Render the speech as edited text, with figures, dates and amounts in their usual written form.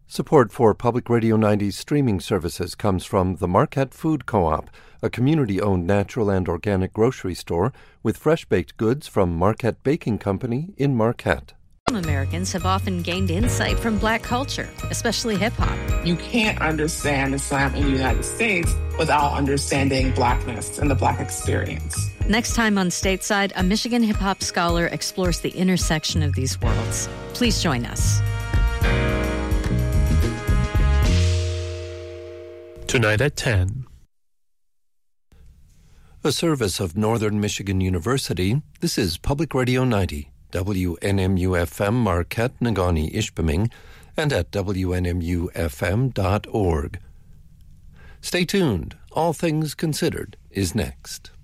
Support for Public Radio 90's streaming services comes from the Marquette Food Co-op, a community-owned natural and organic grocery store with fresh-baked goods from Marquette Baking Company in Marquette. Americans have often gained insight from Black culture, especially hip-hop. You can't understand Islam in the United States without understanding Blackness and the Black experience. Next time on Stateside, a Michigan hip-hop scholar explores the intersection of these worlds. Please join us. Tonight at 10. A service of Northern Michigan University, this is Public Radio 90, WNMU-FM Marquette, Negaunee-Ishpeming, and at WNMUFM.org. Stay tuned. All Things Considered is next.